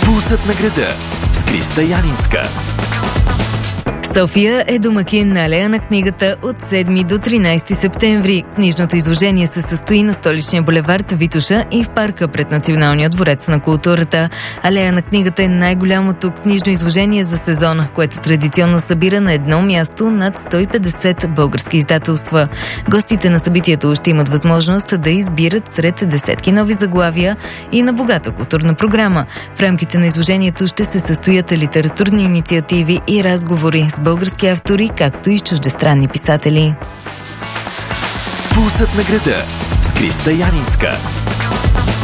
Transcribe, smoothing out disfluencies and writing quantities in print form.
Пулсът на града с Криста Янинска. София е домакин на Алея на книгата от 7 до 13 септември. Книжното изложение се състои на столичния булевард Витоша и в парка пред Националния дворец на културата. Алея на книгата е най-голямото книжно изложение за сезона, което традиционно събира на едно място над 150 български издателства. Гостите на събитието ще имат възможност да избират сред десетки нови заглавия и на богата културна програма. В рамките на изложението ще се състоят литературни инициативи и разговори с български автори, както и с чуждестранни писатели. Пулсът на града с Криста Янинска.